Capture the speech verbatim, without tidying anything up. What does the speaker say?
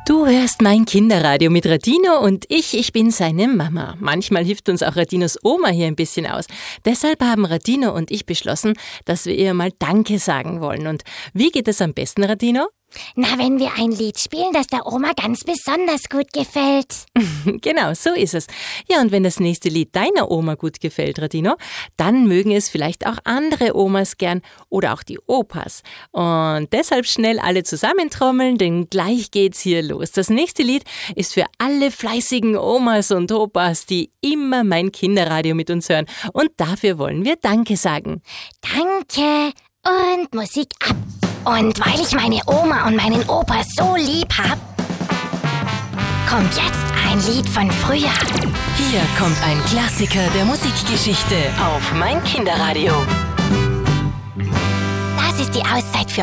Du hörst mein Kinderradio mit Radino und ich, ich bin seine Mama. Manchmal hilft uns auch Radinos Oma hier ein bisschen aus. Deshalb haben Radino und ich beschlossen, dass wir ihr mal Danke sagen wollen. Und wie geht es am besten, Radino? Na, wenn wir ein Lied spielen, das der Oma ganz besonders gut gefällt. Genau, so ist es. Ja, und wenn das nächste Lied deiner Oma gut gefällt, Radino, dann mögen es vielleicht auch andere Omas gern oder auch die Opas. Und deshalb schnell alle zusammentrommeln, denn gleich geht's hier los. Das nächste Lied ist für alle fleißigen Omas und Opas, die immer mein Kinderradio mit uns hören. Und dafür wollen wir Danke sagen. Danke und Musik ab. Und weil ich meine Oma und meinen Opa so lieb hab, kommt jetzt ein Lied von früher. Hier kommt ein Klassiker der Musikgeschichte auf mein Kinderradio. Das ist die Auszeit für